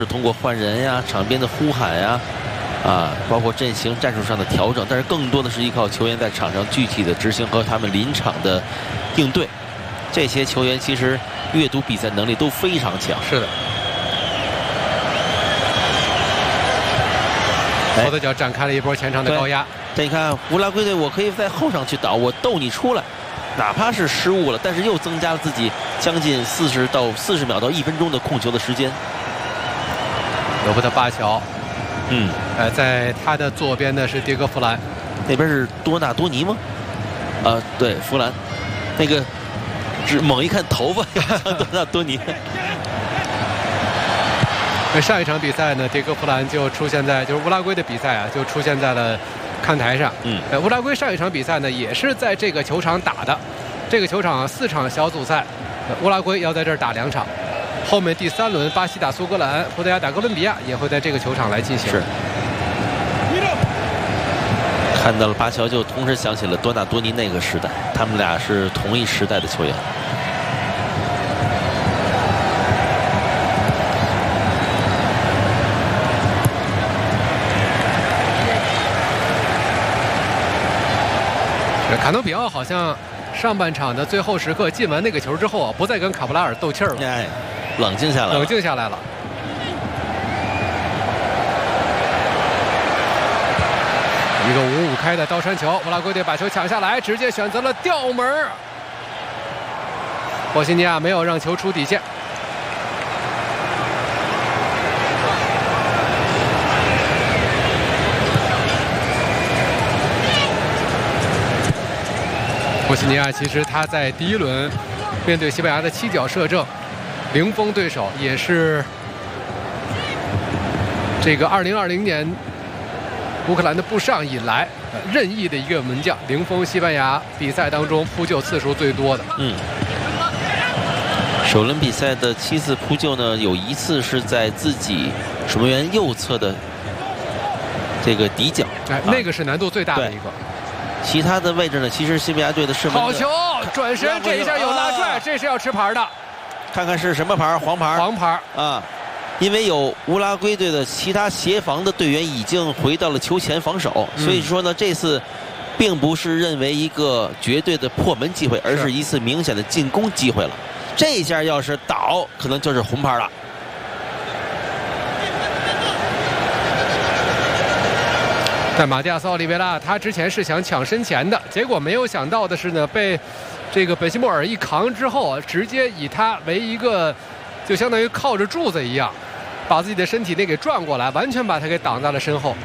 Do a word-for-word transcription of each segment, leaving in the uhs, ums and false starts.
是通过换人呀、场边的呼喊呀，啊，包括阵型战术上的调整，但是更多的是依靠球员在场上具体的执行和他们临场的应对。这些球员其实阅读比赛能力都非常强。 是的。佛得角展开了一波前场的高压。 这你看，乌拉圭队，我可以在后场去倒，我逗你出来。 哪怕是失误了，但是又增加了自己将近四十到四十秒到一分钟的控球的时间。 罗伯特巴乔， 嗯， 呃，在他的左边呢是迭戈·弗兰， 那边是多纳多尼吗？啊、呃，对，弗兰，那个只猛一看头发像多纳多尼。 那上一场比赛呢，迭戈·弗兰就出现在就是乌拉圭的比赛啊，就出现在了 看台上， 嗯， 呃，乌拉圭上一场比赛呢，也是在这个球场打的。这个球场四场小组赛，呃、乌拉圭要在这儿打两场。后面第三轮，巴西打苏格兰，葡萄牙打哥伦比亚，也会在这个球场来进行。 是。看到了巴乔，就同时想起了多纳多尼那个时代，他们俩是同一时代的球员。 卡诺比奥好像上半场的最后时刻进完那个球之后啊，不再跟卡布拉尔斗气儿了， 哎，冷静下来， 冷静下来了。一个五五开的倒传球，乌拉圭队把球抢下来，直接选择了吊门。波西尼亚没有让球出底线。 波西尼亚其实他在第一轮面对西班牙的七脚射正，零封对手，也是这个二零二零年乌克兰的布上以来任意的一个门将，零封西班牙比赛当中扑救次数最多的。 嗯，首轮比赛的七次扑救呢，有一次是在自己守门员右侧的这个底角， 哎，那个是难度最大的一个。 其他的位置呢？其实西班牙队的射门好球，转身这一下有拉拽，这是要吃牌的。 看看是什么牌？黄牌。 黄牌啊，因为有乌拉圭队的其他协防的队员已经回到了球前防守， 嗯、 所以说呢，这次并不是认为一个绝对的破门机会，而是一次明显的进攻机会了。这一下要是倒，可能就是红牌了。 但马蒂亚斯·奥利维拉他之前是想抢身前的，结果没有想到的是呢，被这个本西莫尔一扛之后，直接以他为一个，就相当于靠着柱子一样，把自己的身体内给转过来，完全把他给挡在了身后，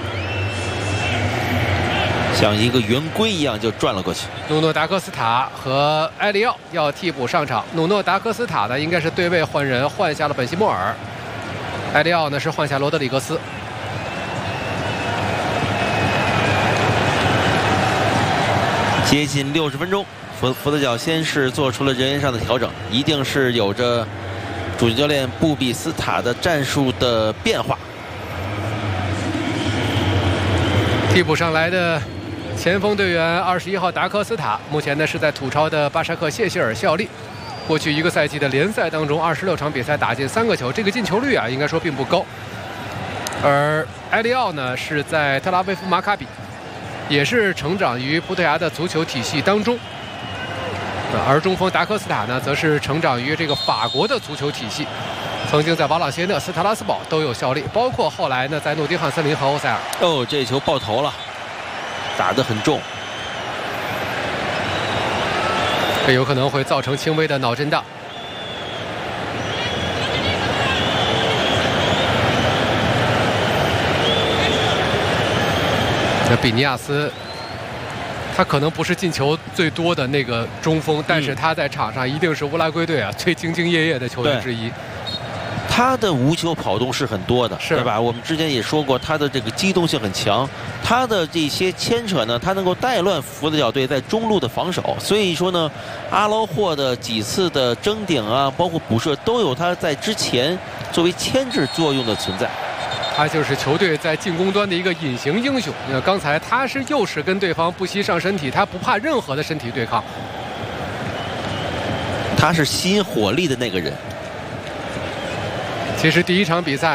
像一个圆规一样就转了过去。 努诺·达科斯塔和埃利奥要替补上场，努诺·达科斯塔呢应该是对位换人，换下了本西莫尔，埃利奥呢是换下罗德里格斯。 接近六十分钟，福福德角先是做出了人员上的调整，一定是有着主教练布比斯塔的战术的变化。 替补上来的前锋队员二十一号达科斯塔，目前呢是在土超的巴沙克谢希尔效力。过去一个赛季的联赛当中，二十六场比赛打进三个球，这个进球率啊应该说并不高。而埃利奥呢是在特拉维夫马卡比。 也是成长于葡萄牙的足球体系当中，而中锋达科斯塔呢，则是成长于这个法国的足球体系，曾经在瓦朗谢讷、斯特拉斯堡都有效力，包括后来呢，在诺丁汉森林和欧塞尔。 哦，这球爆头了，打得很重， 这有可能会造成轻微的脑震荡。 那比尼亚斯，他可能不是进球最多的那个中锋，但是他在场上一定是乌拉圭队啊最兢兢业业的球员之一。 他的无球跑动是很多的， 是对吧？我们之前也说过，他的这个机动性很强，他的这些牵扯呢，他能够带乱福德角队在中路的防守。所以说呢，阿劳霍的几次的争顶啊，包括补射，都有他在之前作为牵制作用的存在。 他就是球队在进攻端的一个隐形英雄。那刚才他是又是跟对方不惜上身体，他不怕任何的身体对抗。 他是吸引火力的那个人。 其实第一场比赛